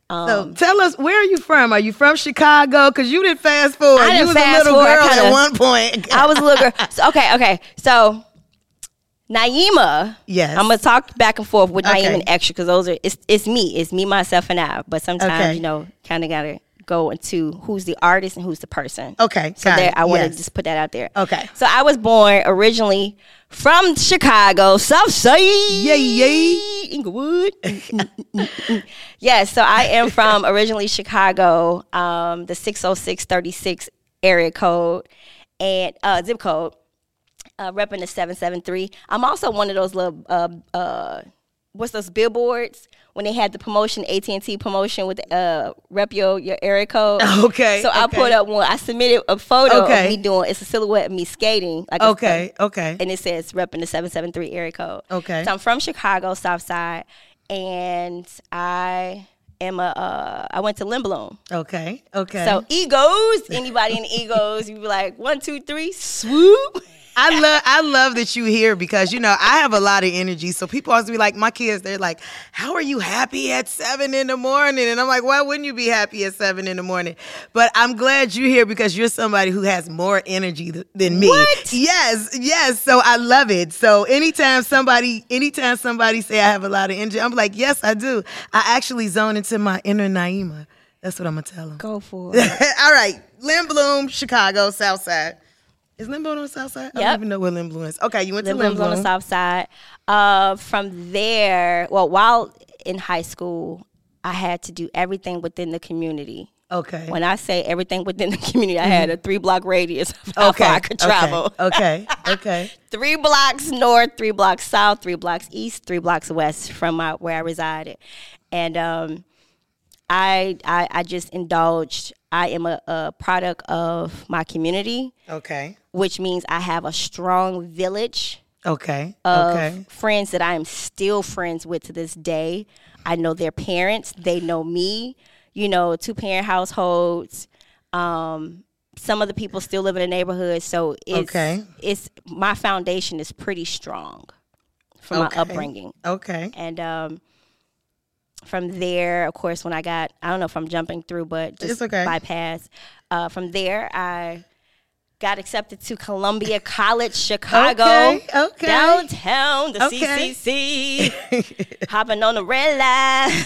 So tell us, where are you from? Are you from Chicago? Because you didn't fast forward. I You was a fast little forward, girl kinda, at one point. I was a little girl. So, okay. So Naima. Yes. I'm gonna talk back and forth with Okay. Naima and Extra because those are it's me, myself, and I. But sometimes Okay. kind of gotta go into who's the artist and who's the person. Okay. So got there, it. I want to Yes. just put that out there. Okay. So I was born originally from Chicago, South Side. Yay. Inglewood. Yes, so I am from originally Chicago, the 60636 area code and zip code, repping the 773. I'm also one of those little what's those billboards when they had the promotion, AT&T promotion with rep your area code. Okay. So I okay. put up one. I submitted a photo Okay. of me doing. It's a silhouette of me skating. Like Okay. Okay. and it says repping the 773 area code. Okay. So I'm from Chicago, South Side, and I am I went to Lindblom. Okay. Okay. So egos, anybody in egos, you be like 1, 2, 3, swoop. I love that you here because, I have a lot of energy. So people always be like, my kids, they're like, how are you happy at 7 a.m? And I'm like, why wouldn't you be happy at 7 a.m? But I'm glad you're here because you're somebody who has more energy than me. What? Yes. So I love it. So anytime somebody say I have a lot of energy, I'm like, yes, I do. I actually zone into my inner Naima. That's what I'm going to tell them. Go for it. All right. Lindblom, Chicago, South Side. Is Lindblom on the South Side? I don't Yep. even know where Lindblom is. Okay, you went to Lindblom's Lindblom. on the South Side. From there, while in high school, I had to do everything within the community. Okay. When I say everything within the community, I had a 3-block radius of how far I could travel. Okay. 3 blocks north, 3 blocks south, 3 blocks east, 3 blocks west from where I resided. And I just indulged. I am a product of my community, Okay. which means I have a strong village Okay. of friends that I am still friends with to this day. I know their parents. They know me. 2-parent households. Some of the people still live in the neighborhood. So it's my foundation is pretty strong from my upbringing. Okay. And from there, of course, when I don't know if I'm jumping through, but just It's okay. bypass. From there, I got accepted to Columbia College, Chicago, Okay. downtown, the Okay. CCC, hopping on the red line.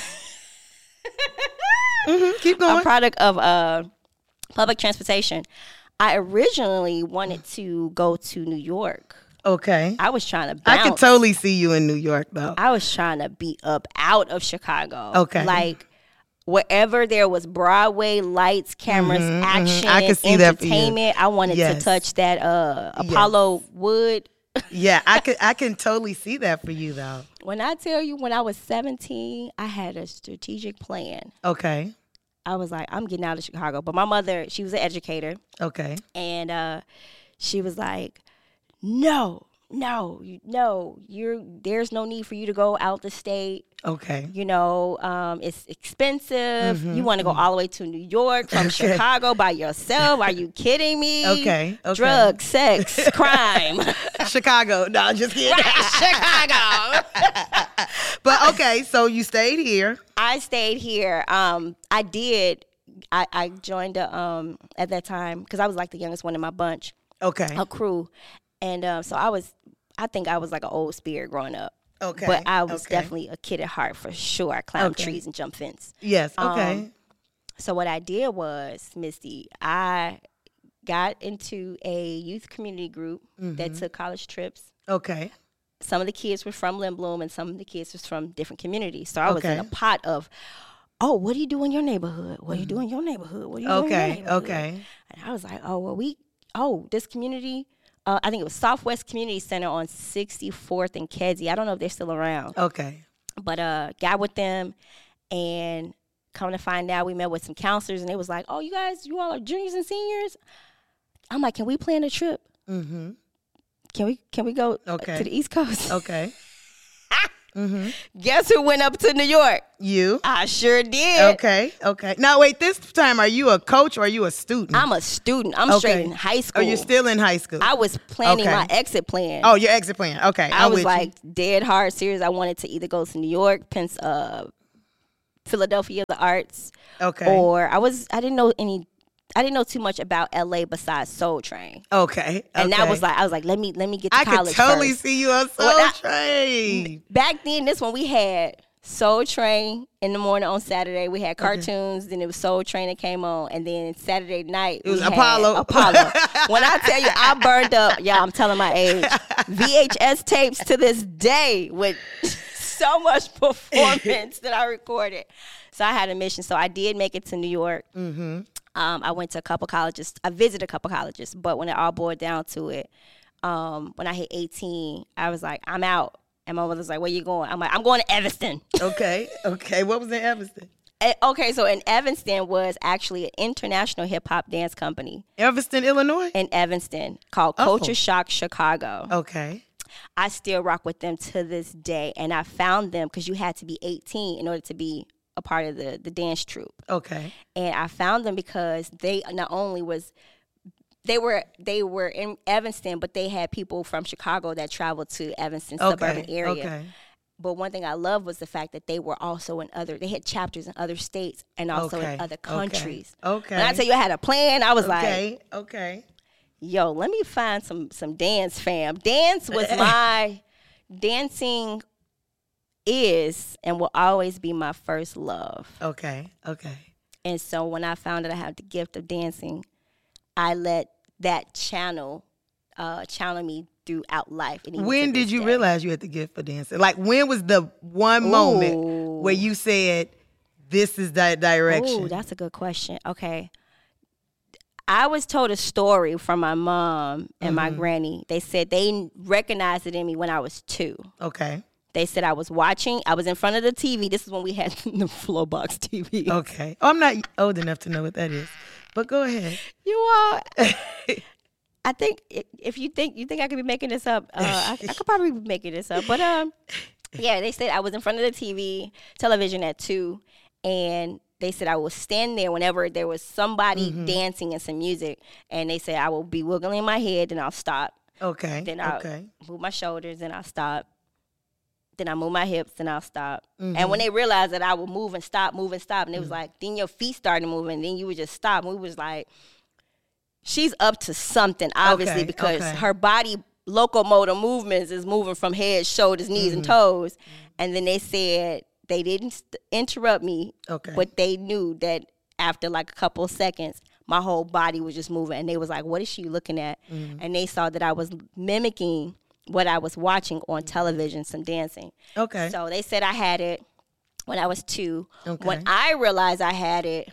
Keep A going. product of public transportation. I originally wanted to go to New York. Okay. I was trying to bounce. I can totally see you in New York, though. I was trying to be up out of Chicago. Okay. Like wherever there was Broadway, lights, cameras, action, I can see that for you. entertainment. I wanted to Yes. touch that Apollo Wood. Yeah, I can totally see that for you, though. When I tell you, when I was 17, I had a strategic plan. Okay. I was like, I'm getting out of Chicago. But my mother, she was an educator. Okay. And she was like, no, there's no need for you to go out the state. Okay. It's expensive. You want to go all the way to New York from Chicago by yourself? Are you kidding me? Okay. Drugs, sex, crime. Chicago. No, just kidding. Chicago. But okay, so you stayed here. I stayed here. I joined at that time because I was like the youngest one in my bunch, Okay. a crew. And so I think I was like an old spirit growing up. Okay. But I was okay. definitely a kid at heart for sure. I climbed Okay. trees and jumped fence. Yes. Okay. So what I did was, Misty, I got into a youth community group that took college trips. Okay. Some of the kids were from Lindblom and some of the kids was from different communities. So I was in Okay. a pot of, what do you do in your neighborhood? What do you do in your neighborhood? What do you do in your Okay. neighborhood? Okay. And I was like, this community, I think it was Southwest Community Center on 64th and Kedzie. I don't know if they're still around. Okay. But got with them, and come to find out, we met with some counselors, and they was like, "Oh, you all are juniors and seniors." I'm like, "Can we plan a trip? Mm-hmm. Can we go Okay. to the East Coast?" Okay. Mm-hmm. Guess who went up to New York? You. I sure did. Okay. Okay. Now wait, this time are you a coach or are you a student? I'm a student. I'm straight in high Oh, school. you're still in high school. I was planning Okay. my exit plan. Oh, your exit plan. Okay. I I'm was with like dead hard serious. I wanted to either go to New York, Philadelphia of the Arts. Okay. Or I didn't know too much about LA besides Soul Train. Okay. And that was like, I was like, let me get to college could totally first. see you on Soul Train. Back then, this one we had Soul Train in the morning on Saturday. We had cartoons, then it was Soul Train that came on, and then Saturday night it was we Apollo. Had Apollo. When I tell you, I burned up. Yeah, I'm telling my age. VHS tapes to this day with so much performance that I recorded. So I had a mission. So I did make it to New York. Mm-hmm. I went to a couple colleges. I visited a couple colleges, but when it all boiled down to it, when I hit 18, I was like, I'm out. And my mother was like, where you going? I'm like, I'm going to Evanston. Okay. What was in Evanston? Okay, so in Evanston was actually an international hip-hop dance company. Evanston, Illinois? In Evanston, called Culture Shock Chicago. Okay. I still rock with them to this day. And I found them because you had to be 18 in order to be a part of the dance troupe. Okay. And I found them because they not only was... They were in Evanston, but they had people from Chicago that traveled to Evanston suburban area. Okay. But one thing I loved was the fact that they were also they had chapters in other states and also in other countries. Okay. When I tell you I had a plan, I was like, okay. Yo, let me find some dance fam. Dancing is and will always be my first love. Okay. And so when I found that I had the gift of dancing, I let that channel me throughout life. And when did you realize you had the gift for dancing? Like, when was the one moment where you said, this is that direction? Ooh, that's a good question. Okay. I was told a story from my mom and my granny. They said they recognized it in me when I was 2. Okay. They said I was in front of the TV. This is when we had the Flowbox TV. Okay. Oh, I'm not old enough to know what that is. But go ahead. You are. I think if you think I could be making this up, I could probably be making this up. But yeah, they said I was in front of the television at 2, and they said I would stand there whenever there was somebody dancing and some music, and they said I will be wiggling my head, and I'll stop. Okay. Then I'll move my shoulders, and I'll stop. Then I move my hips, and I'll stop. And when they realized that I would move and stop, and it was like, then your feet started moving, and then you would just stop. And we was like, she's up to something, obviously, because her body locomotor movements is moving from head, shoulders, knees, and toes. And then they said they didn't interrupt me, but they knew that after like a couple of seconds, my whole body was just moving. And they was like, what is she looking at? And they saw that I was mimicking what I was watching on television, some dancing. Okay. So they said I had it when I was 2. Okay. When I realized I had it,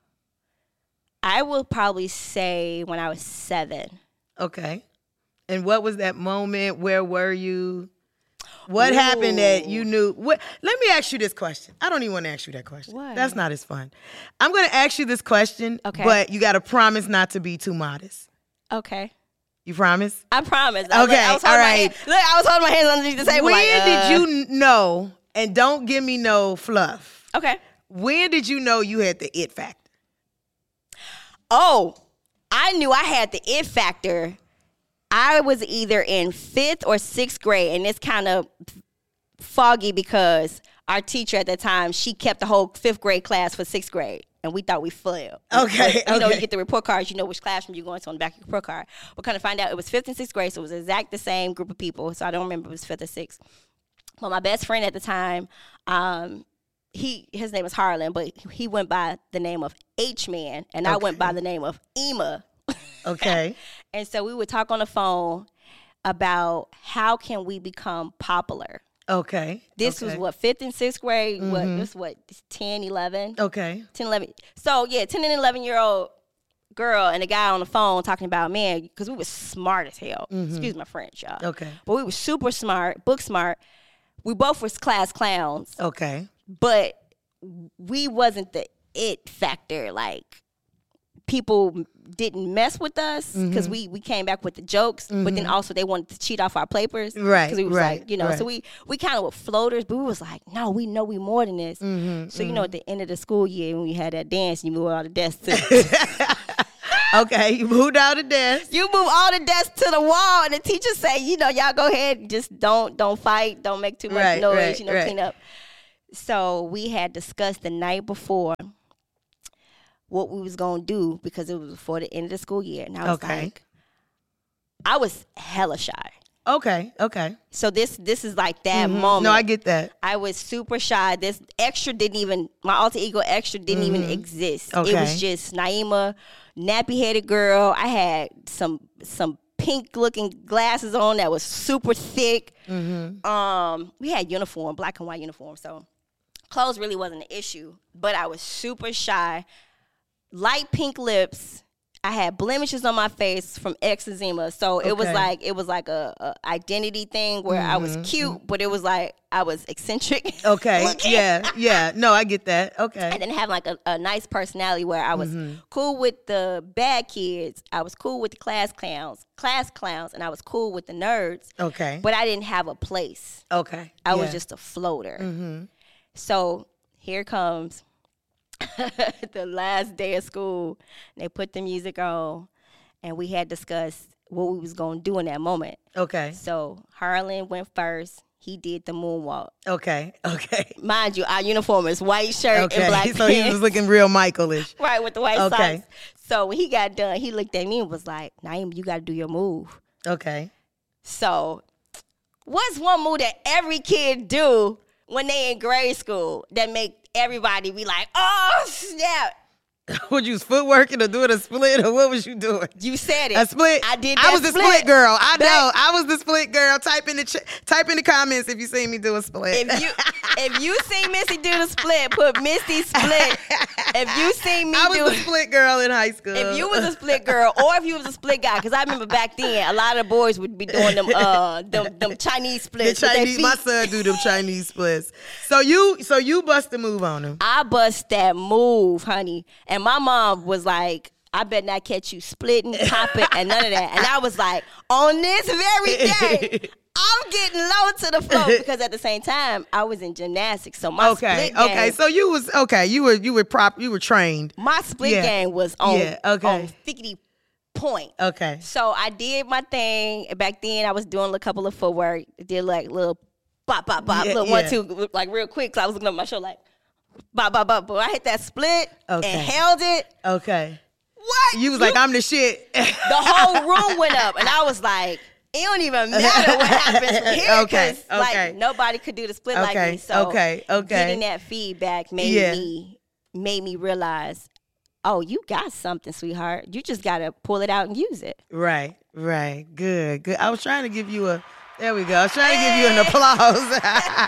I will probably say when I was 7. Okay. And what was that moment? Where were you? What happened that you knew? Let me ask you this question. I don't even want to ask you that question. What? That's not as fun. I'm going to ask you this question, but you got to promise not to be too modest. Okay. You promise? I promise. Okay, all right. I was holding my hands underneath the table. When did you know, and don't give me no fluff. Okay. When did you know you had the it factor? Oh, I knew I had the it factor. I was either in 5th or 6th grade, and it's kind of foggy because our teacher at the time, she kept the whole 5th grade class for 6th grade. And we thought we failed. Okay. You know, you get the report cards, you know which classroom you're going to on the back of your report card. We're kind of find out it was 5th and 6th grade, so it was exact the same group of people. So I don't remember if it was 5th or 6th. Well, my best friend at the time, his name was Harlan, but he went by the name of H-Man, and I went by the name of Ema. Okay. And so we would talk on the phone about how can we become popular. Okay. This was what, 5th and 6th grade? This was 10, 11? Okay. 10, 11. So, yeah, 10 and 11-year-old girl and a guy on the phone talking about, man, because we were smart as hell. Excuse my French, y'all. Okay. But we were super smart, book smart. We both was class clowns. Okay. But we wasn't the it factor. Like, people didn't mess with us because we came back with the jokes, but then also they wanted to cheat off our papers. Right, because we was like, you know, right. so we kind of were floaters, but we was like, no, we know we more than this. So, you know, at the end of the school year when we had that dance, you moved all the desks to Okay, you moved all the desks. You move all the desks to the wall, and the teacher say, you know, y'all go ahead, just don't fight, don't make too much noise, clean up. So we had discussed the night before what we was going to do because it was before the end of the school year. And I was like, I was hella shy. Okay. So this is like that moment. No, I get that. I was super shy. This extra my alter ego extra didn't even exist. Okay. It was just Naima, nappy-headed girl. I had some pink-looking glasses on that was super thick. We had uniform, black and white uniform, so clothes really wasn't an issue. But I was super shy. Light pink lips. I had blemishes on my face from eczema, so it was like a identity thing where I was cute, but it was like I was eccentric. Okay, yeah. No, I get that. Okay, I didn't have like a nice personality where I was cool with the bad kids, I was cool with the class clowns, and I was cool with the nerds. Okay, but I didn't have a place. Okay, I was just a floater. So here comes the last day of school. They put the music on, and we had discussed what we was going to do in that moment. Okay. So Harlan went first. He did the moonwalk. Okay. Mind you, our uniform is white shirt and black pants. So he was looking real Michael-ish. Right, with the white socks. So when he got done, he looked at me and was like, Naima, you got to do your move. Okay. So what's one move that every kid do when they in grade school that make everybody be like, oh, snap? Would you was footworking or doing a split, or what was you doing? You said it. A split? I did that. I was the split girl. I know. I was the split girl. Type in the comments if you see me do a split. If you see Missy do the split, put Missy split. If you see me I was the split girl in high school. If you was a split girl or if you was a split guy, because I remember back then, a lot of the boys would be doing them Chinese splits. The Chinese, my son do them Chinese splits. So you bust the move on him. I bust that move, honey. And my mom was like, I better not catch you splitting, popping, and none of that. And I was like, on this very day, I'm getting low to the floor because at the same time, I was in gymnastics. So my split game. Okay. So you was You were trained. My split game was on on 50 point. Okay. So I did my thing. Back then, I was doing a couple of footwork. Did like little bop, little 1, 2, like real quick. Cause I was looking at my show like. But I hit that split and held it. Okay. What? You was like, I'm the shit. The whole room went up, and I was like, it don't even matter what happens from here. Okay. Like, nobody could do the split like me. So getting that feedback made me realize, oh, you got something, sweetheart. You just got to pull it out and use it. Right. Good. I was trying to give you there we go. I was trying to give you an applause.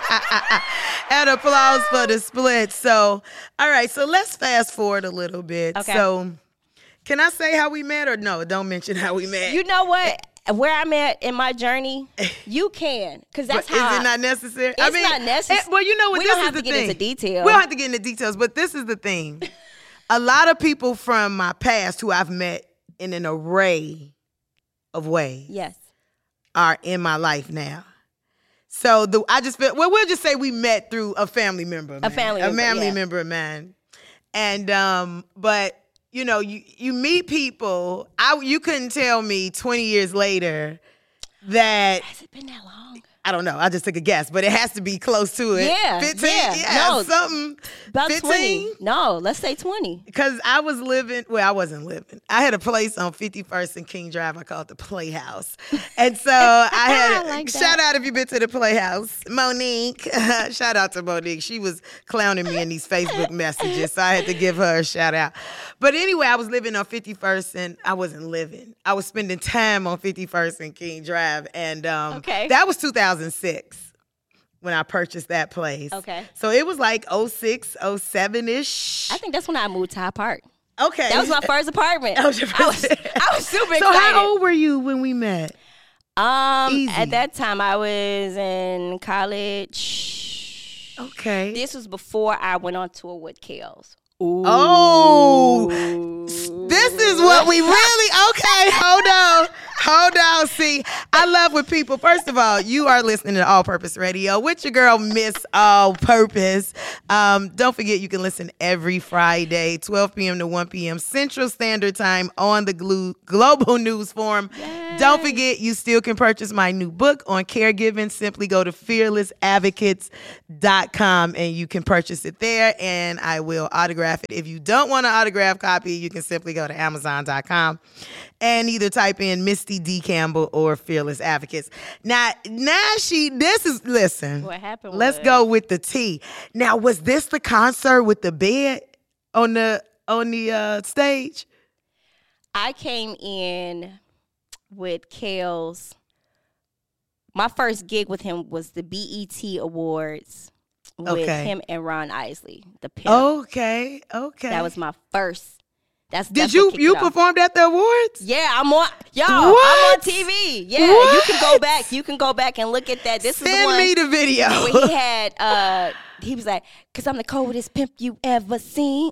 An applause for the split. So, all right. So let's fast forward a little bit. Okay. So, can I say how we met or no? Don't mention how we met. You know what? Where I'm at in my journey, you can. Because that's how. Is it not necessary? It's not necessary. Well, you know what? We This don't is have the to get thing. into detail. We don't have to get into details, but this is the thing. A lot of people from my past who I've met in an array of ways. Yes. Are in my life now. So I just feel, well, we'll just say we met through a family member. A family member of mine. And but you know, you meet people. You couldn't tell me 20 years later that has it been that long? I don't know. I just took a guess, but it has to be close to it. Yeah. 15? Yeah. No, something. About 15? 20. No, let's say 20. Because I was living, well, I wasn't living. I had a place on 51st and King Drive. I called it the Playhouse. And so I had, like shout out if you've been to the Playhouse. Monique. Shout out to Monique. She was clowning me in these Facebook messages, so I had to give her a shout out. But anyway, I was living on 51st and I wasn't living. I was spending time on 51st and King Drive. And that was 2006 when I purchased that place. Okay. So it was like 06, 07-ish. I think that's when I moved to Hyde Park. Okay. That was my first apartment. That was your first. I was super excited. So how old were you when we met? At that time I was in college. Okay. This was before I went on tour with Kels. Ooh. Oh, this is what we really, okay, hold on. See, I love when people, first of all, you are listening to All Purpose Radio with your girl, Miss All Purpose. Don't forget you can listen every Friday, 12 p.m. to 1 p.m. Central Standard Time on the Global News Forum. Yes. Don't forget, you still can purchase my new book on caregiving. Simply go to fearlessadvocates.com and you can purchase it there, and I will autograph it. If you don't want an autograph copy, you can simply go to amazon.com and either type in Misty D. Campbell or Fearless Advocates. Now listen. What happened? Let's go with the tea. Now, was this the concert with the bed on the stage? I came in with Kels. My first gig with him was the BET Awards with him and Ron Isley, the pimp. Okay. That was my first. Did you performed at the awards? Yeah, I'm on TV. Yeah, what? You can go back and look at that. Send me the video. Where he had he was like, "'Cause I'm the coldest pimp you ever seen.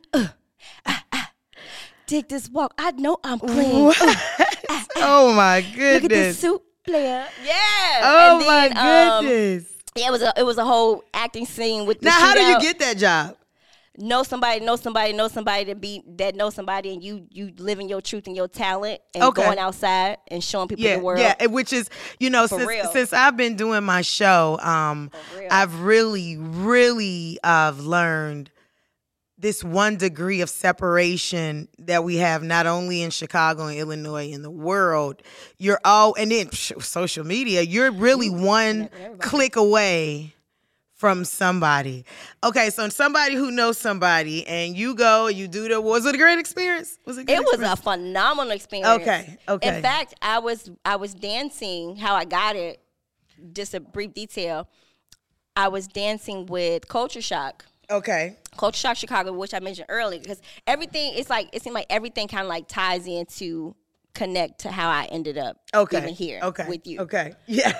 Dig this walk. I know I'm clean. Oh my goodness. Look at this suit player. Yeah. Oh my goodness. Yeah, it was a whole acting scene with the Now, how do you shootout. get that job? Know somebody that knows somebody, and you living your truth and your talent, and going outside and showing people the world. Yeah, which is, since I've been doing my show, I've really learned this one degree of separation that we have not only in Chicago and Illinois, in the world. And then social media, you're really one click away from somebody. Okay, so somebody who knows somebody, and you go, you do the. Was it a great experience? Was a phenomenal experience. Okay. In fact, I was dancing. How I got it, just a brief detail. I was dancing with Culture Shock. Okay. Culture Shock Chicago, which I mentioned earlier, because everything, it seemed like everything kind of like ties into connect to how I ended up even here with you. Okay. Yeah.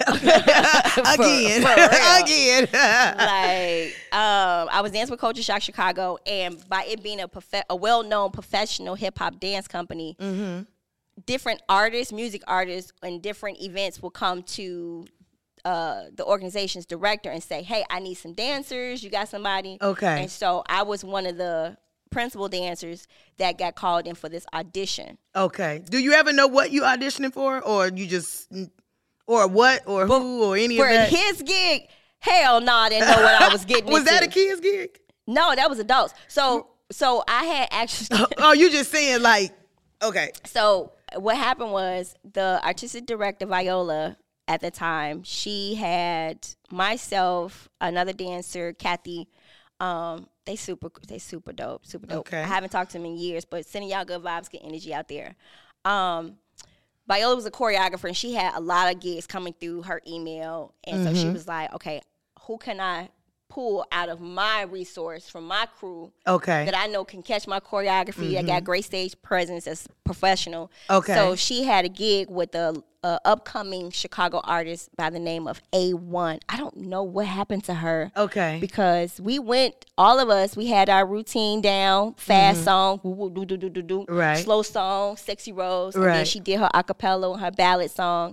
Again. Again. Like, I was dancing with Culture Shock Chicago, and by it being a well-known professional hip-hop dance company, different artists, music artists, and different events will come to the organization's director and say, "Hey, I need some dancers. You got somebody?" Okay. And so I was one of the principal dancers that got called in for this audition. Okay. Do you ever know what you auditioning for, or you just, or what, or who, or any of that? For his gig, hell no, I didn't know what I was getting Was into. that a kid's gig? No, that was adults. So I had actually. Oh, you just saying like, okay. So what happened was the artistic director, Viola, at the time, she had myself, another dancer, Kathy. They super dope. Okay. I haven't talked to them in years, but sending y'all good vibes, good energy out there. Viola was a choreographer, and she had a lot of gigs coming through her email, and so she was like, "Okay, who can I pull out of my resource from my crew that I know can catch my choreography? I got great stage presence as professional." Okay. So she had a gig with a upcoming Chicago artist by the name of A1. I don't know what happened to her. Okay. Because we went, all of us, we had our routine down, fast song, do, right. Slow song, Sexy Rose, and then she did her acapella and her ballad song,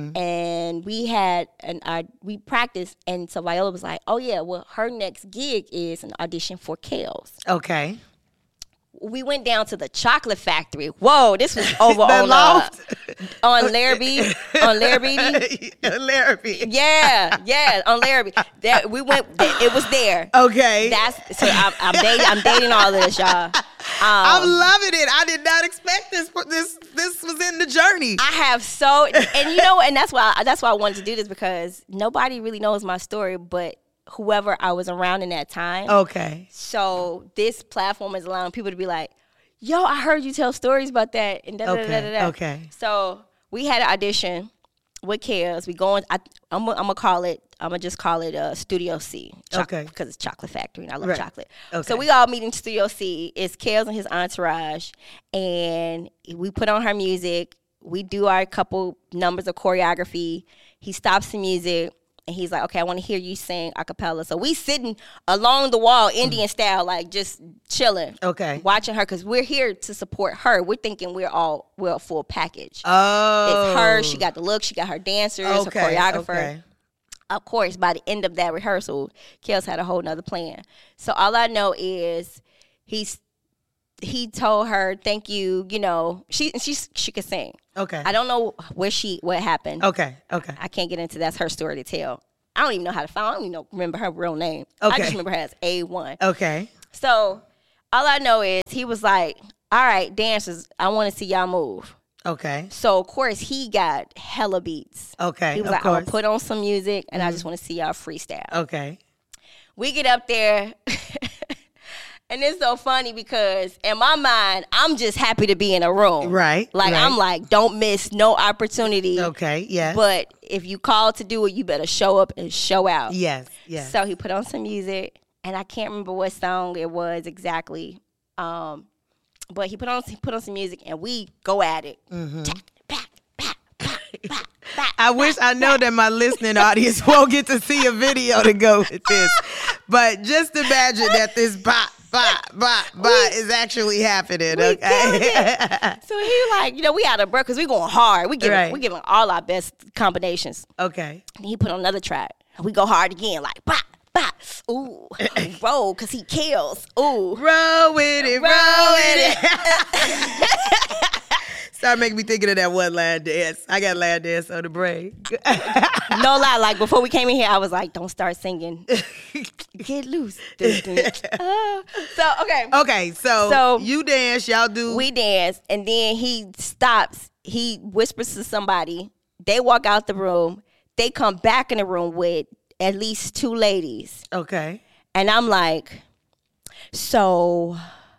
and we had we practiced, and so Viola was like, "Oh yeah, well her next gig is an audition for Kels." Okay. We went down to the Chocolate Factory. Whoa, this was over on Larrabee. On Larrabee. Larrabee. Yeah, on Larrabee. We went. It was there. Okay. I'm dating all of this, y'all. I'm loving it. I did not expect this. This was in the journey. I have and that's why I wanted to do this, because nobody really knows my story, but whoever I was around in that time. Okay. So this platform is allowing people to be like, "Yo, I heard you tell stories about that." And Okay. So we had an audition with Kels. We going. I'm gonna just call it Studio C. Because it's Chocolate Factory and I love chocolate. Okay. So we all meet in Studio C. It's Kels and his entourage, and we put on her music. We do our couple numbers of choreography. He stops the music. And he's like, "Okay, I want to hear you sing a cappella." So we sitting along the wall, Indian style, like just chilling. Okay. Watching her, because we're here to support her. We're thinking we're a full package. Oh. It's her. She got the look. She got her dancers, her choreographer. Okay. Of course, by the end of that rehearsal, Kels had a whole nother plan. So all I know is he told her, "Thank you." You know, she could sing. Okay. I don't know what happened. Okay. I can't get into that's her story to tell. I don't even know how to find. I don't even remember her real name. Okay. I just remember her as A1. Okay. So all I know is he was like, "All right, dancers, I want to see y'all move." Okay. So of course he got hella beats. Okay. He was of like, course. "I'm gonna put on some music, and I just want to see y'all freestyle." Okay. We get up there, and it's so funny because in my mind, I'm just happy to be in a room. Right. Like, right. I'm like, don't miss no opportunity. Okay. Yes. But if you call to do it, you better show up and show out. Yes. Yes. So he put on some music, and I can't remember what song it was exactly. But he put on some music, and we go at it. Mm-hmm. Back, I wish I know that my listening audience won't get to see a video to go with this. But just imagine that this bop is actually happening, okay? So he like, we out of breath because we going hard. We giving all our best combinations. Okay. And he put on another track. And we go hard again, like bop. Ooh, roll, because he kills. Ooh. Roll with it. Start making me thinking of that one line dance. I got line dance on the brain. No lie, like before we came in here, I was like, don't start singing. Get loose. Okay, so you dance, y'all do. We dance, and then he stops. He whispers to somebody. They walk out the room. They come back in the room with at least two ladies. Okay. And I'm like, so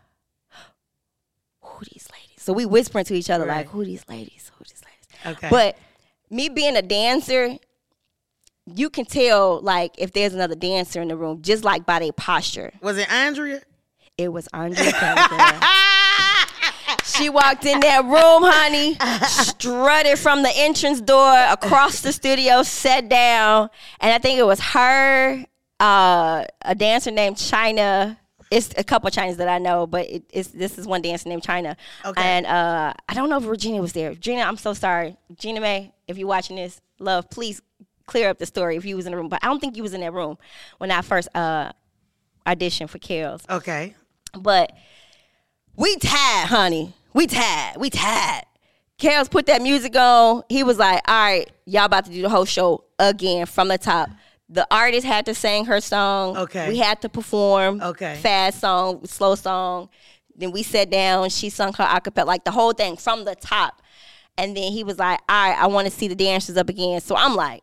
who these ladies? So we whispering to each other like, who these ladies? Okay. But me being a dancer, you can tell like if there's another dancer in the room just like by their posture. Was it Andrea? It was Andrea Kelly. She walked in that room, honey, strutted from the entrance door across the studio, sat down, and I think it was her, a dancer named China. It's a couple of Chinas that I know, but this is one dancer named China. Okay. And I don't know if Regina was there. Regina, I'm so sorry. Gina Mae, if you're watching this, love, please clear up the story if you was in the room. But I don't think you was in that room when I first auditioned for Kells. Okay. But we tied, honey. We tied. Kells put that music on. He was like, all right, y'all about to do the whole show again from the top. The artist had to sing her song. Okay. We had to perform. Okay. Fast song, slow song. Then we sat down. She sung her acapella, like the whole thing from the top. And then he was like, all right, I want to see the dancers up again. So I'm like,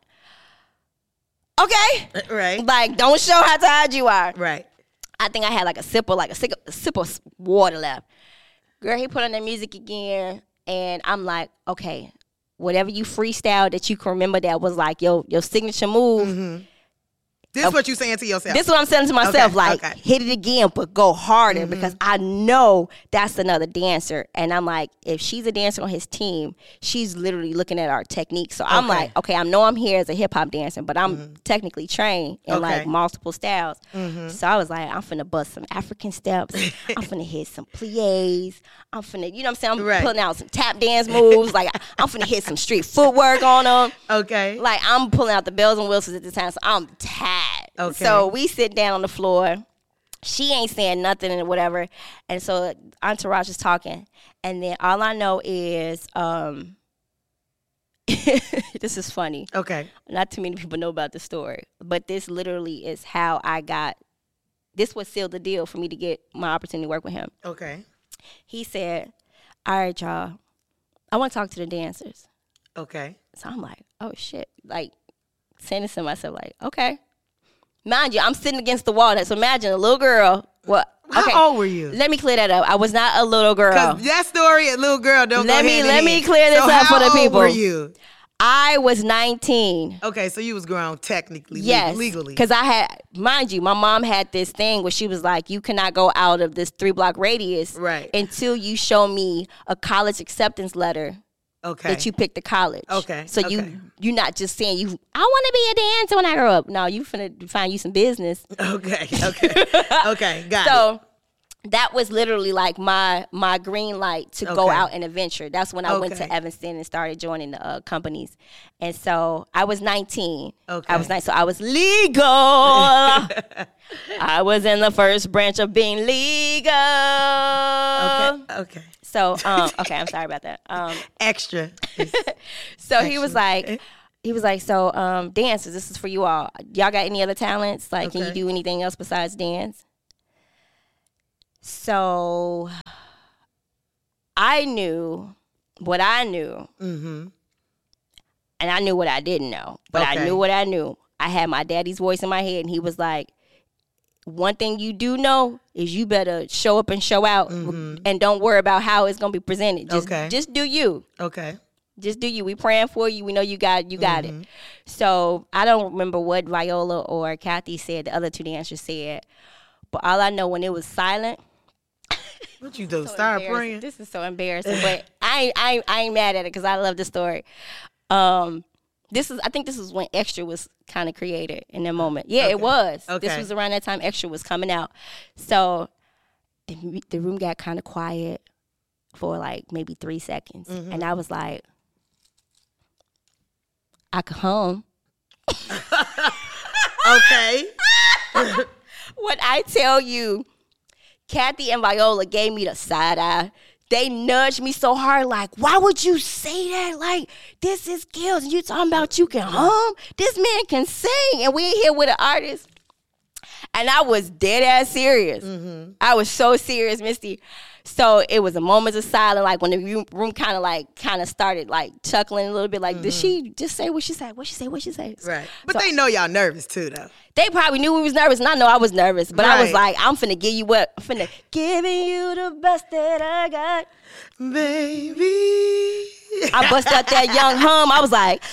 okay. Right. Like, don't show how tired you are. Right. I think I had like a sip of water left. Girl, he put on that music again, and I'm like, okay, whatever you freestyle that you can remember that was like your signature move. Mm-hmm. This is what you saying to yourself. This is what I'm saying to myself, okay. hit it again, but go harder because I know that's another dancer. And I'm like, if she's a dancer on his team, she's literally looking at our technique. So I'm like, okay, I know I'm here as a hip-hop dancer, but I'm technically trained in like multiple styles. So I was like, I'm finna bust some African steps. I'm finna hit some plies. I'm finna, you know what I'm saying? I'm pulling out some tap dance moves. Like, I'm finna hit some street footwork on them. Okay. Like, I'm pulling out the bells and whistles at this time, so I'm tired. Okay. So we sit down on the floor. She ain't saying nothing and whatever. And so Entourage is talking. And then all I know is, this is funny. Okay. Not too many people know about the story. But this literally is how this was sealed the deal for me to get my opportunity to work with him. Okay. He said, all right, y'all, I want to talk to the dancers. Okay. So I'm like, oh, shit. Like, saying this to myself, like, okay. Mind you, I'm sitting against the wall. So imagine a little girl. Well, okay. How old were you? Let me clear that up. I was not a little girl. Because that story, a little girl, don't let go me hand in let me hand. clear this up for the people. How old were you? I was 19. Okay, so you was grown technically, yes, legally. Because I had, mind you, my mom had this thing where she was like, you cannot go out of this 3-block radius until you show me a college acceptance letter. Okay. That you picked the college. Okay. So you're not just saying I want to be a dancer when I grow up. No, you finna find you some business. Okay. Okay. Got it. So that was literally like my green light to go out and adventure. That's when I went to Evanston and started joining the companies. And so I was 19. Okay. I was 19, so I was legal. I was in the first branch of being legal. Okay. So, okay, I'm sorry about that. Extra. So he was like, so dancers, this is for you all. Y'all got any other talents? Like, can you do anything else besides dance? So I knew what I knew. Mm-hmm. And I knew what I didn't know. But I knew what I knew. I had my daddy's voice in my head, and he was like, one thing you do know is you better show up and show out, and don't worry about how it's going to be presented. Just do you. Okay. Just do you. We praying for you. We know you got it. So I don't remember what Viola or Kathy said, the other two dancers said. But all I know, when it was silent. What you do? Start praying? This is so embarrassing. But I ain't mad at it because I love the story. I think this is when Extra was kind of created in that moment. Yeah, it was. Okay. This was around that time Extra was coming out. So the room got kind of quiet for like maybe 3 seconds. And I was like, I could hum. Okay. When I tell you, Kathy and Viola gave me the side eye. They nudged me so hard, like, why would you say that? Like, this is skills. And you talking about you can hum? This man can sing. And we in here with an artist. And I was dead ass serious. I was so serious, Misty. So it was a moment of silence, like when the room kind of started like chuckling a little bit, like, did she just say what she said? What she say? Right. But so, they know y'all nervous too, though. They probably knew we was nervous, and I know I was nervous. But I was like, I'm finna give you giving you the best that I got. Baby. I busted out that young hum. I was like,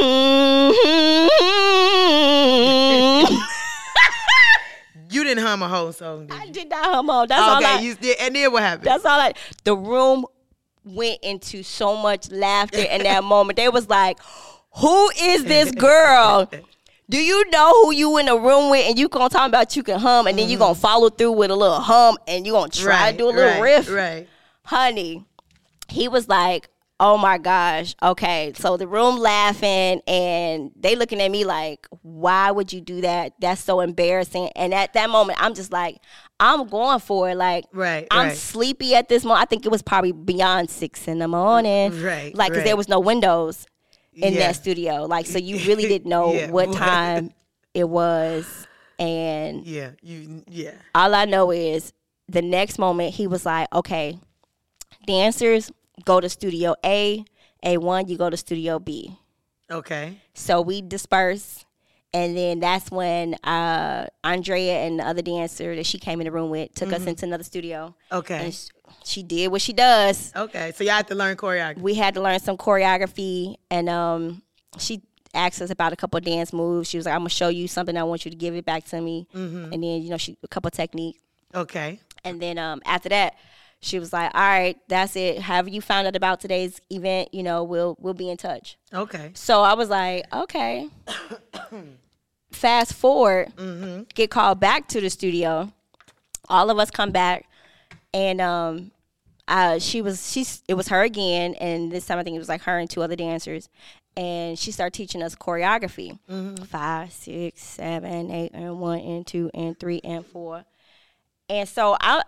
You didn't hum a whole song, did you? I did not hum all. That's all you did. And then what happened? That's all the room went into so much laughter in that moment. They was like, who is this girl? Do you know who you in the room with, and you gonna talk about you can hum, and then you gonna follow through with a little hum, and you gonna try to do a little riff? Right. Honey, he was like, oh my gosh, okay. So the room laughing, and they looking at me like, why would you do that? That's so embarrassing. And at that moment, I'm just like, I'm going for it. Like, I'm sleepy at this moment. I think it was probably beyond 6 a.m. Right. Like, because there was no windows in that studio. Like, so you really didn't know what time it was. And all I know is the next moment he was like, okay, dancers, go to studio A1, you go to studio B. Okay. So we disperse, and then that's when Andrea and the other dancer that she came in the room with took us into another studio. Okay. And she did what she does. Okay. So y'all had to learn choreography. We had to learn some choreography, and she asked us about a couple of dance moves. She was like, I'm going to show you something. I want you to give it back to me. And then, a couple of techniques. Okay. And then after that, she was like, all right, that's it. However you found out about today's event, we'll be in touch. Okay. So I was like, okay. Fast forward, get called back to the studio. All of us come back, and it was her again, and this time I think it was like her and 2 other dancers, and she started teaching us choreography. 5, 6, 7, 8, and 1, and 2, and 3, and 4. And so I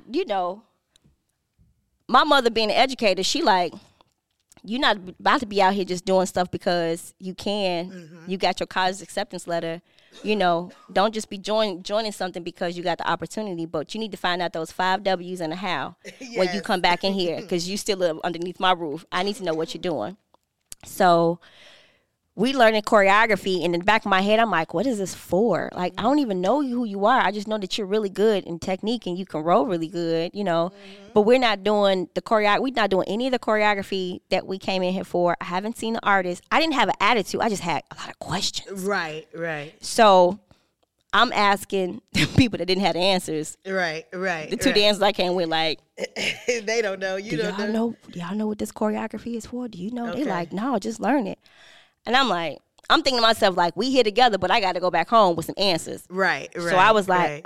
my mother being an educator, she like, you're not about to be out here just doing stuff because you can. You got your college acceptance letter. Don't just be joining something because you got the opportunity, but you need to find out those 5 W's and a how when you come back in here, because you still live underneath my roof. I need to know what you're doing. So we learning choreography, and in the back of my head, I'm like, what is this for? Like, I don't even know who you are. I just know that you're really good in technique and you can roll really good, But we're not doing the choreography. We're not doing any of the choreography that we came in here for. I haven't seen the artist. I didn't have an attitude. I just had a lot of questions. Right. So I'm asking people that didn't have the answers. Right. The 2 dancers I came with, like, they don't know. Do y'all know what this choreography is for? Do you know? Okay. They like, no, just learn it. And I'm like, I'm thinking to myself, like, we here together, but I got to go back home with some answers. Right. So I was like,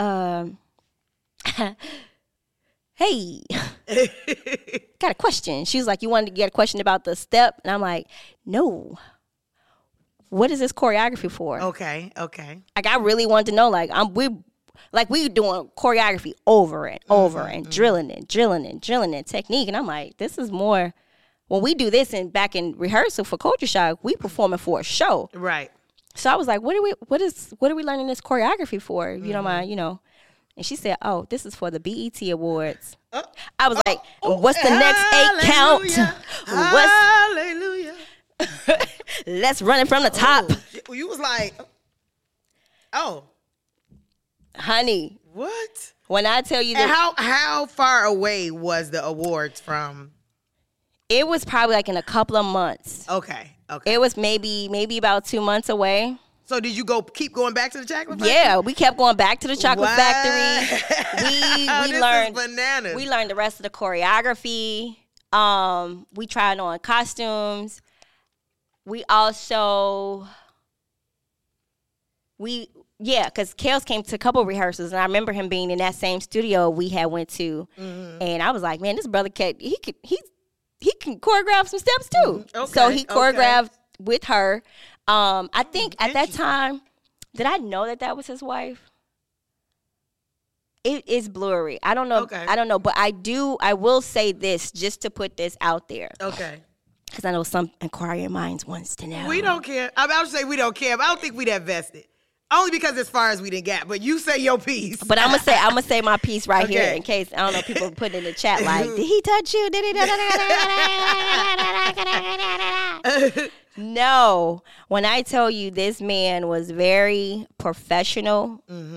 hey, got a question. She was like, you wanted to get a question about the step? And I'm like, no. What is this choreography for? Okay. Like, I really wanted to know, like, like we doing choreography over and over and drilling and technique. And I'm like, this is more, when we do this and back in rehearsal for Culture Shock, we performing for a show. Right. So I was like, what are we learning this choreography for? If you don't mind, And she said, oh, this is for the BET Awards. I was like, what's the next 8 count? Hallelujah. Let's run it from the top. You was like, oh. Honey. What? When I tell you that. And how far away was the awards from? It was probably like in a couple of months. Okay. It was maybe about 2 months away. So did you keep going back to the chocolate factory? Yeah, we kept going back to the chocolate factory. We learned bananas. We learned the rest of the choreography. We tried on costumes. We also because Kels came to a couple of rehearsals, and I remember him being in that same studio we had went to, and I was like, man, this brother he can choreograph some steps too. Okay, so he choreographed with her. I think at that time, did I know that was his wife? It is blurry. I don't know. Okay. I don't know, but I will say this just to put this out there. Okay. Because I know some inquiring minds wants to know. We don't care. I would say we don't care, but I don't think we that vested. Only because as far as we didn't get, but you say your piece. But I'm gonna say my piece right here in case I don't know people put in the chat like, did he touch you? Did he? No. When I tell you this man was very professional,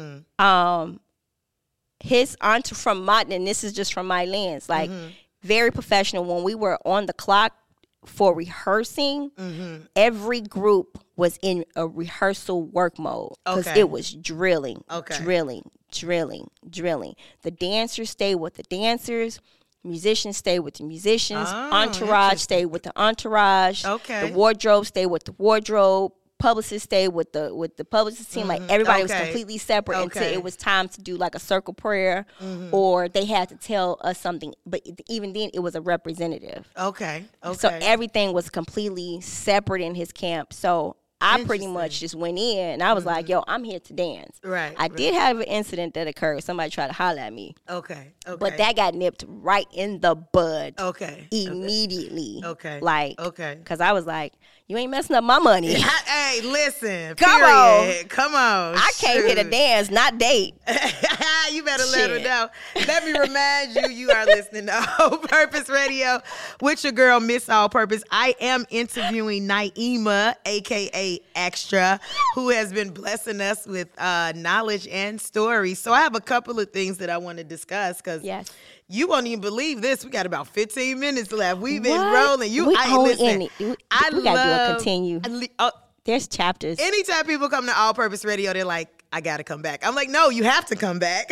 his aunt from Martin, and this is just from my lens, like very professional. When we were on the clock for rehearsing, every group was in a rehearsal work mode because it was drilling. The dancers stayed with the dancers. Musicians stay with the musicians. Entourage stay with the entourage. The wardrobe stay with the wardrobe. Publicists stay with the publicist team. Like everybody was completely separate until it was time to do like a circle prayer, or they had to tell us something. But even then, it was a representative. So everything was completely separate in his camp. So I pretty much just went in and I was like, yo, I'm here to dance. I did have an incident that occurred. Somebody tried to holler at me. But that got nipped right in the bud. Immediately. Because I was like, you ain't messing up my money. Hey, listen. Come on. I came here to dance, not date. You better let her know. Let me remind you, you are listening to All Purpose Radio with your girl, Miss All Purpose. I am interviewing Naima, a.k.a. Extra, who has been blessing us with knowledge and stories. So I have a couple of things that I want to discuss because you won't even believe this. We got about 15 minutes left. We've been rolling. We gotta do a continue. There's chapters. Anytime people come to All Purpose Radio, they're like, I got to come back. I'm like, no, you have to come back.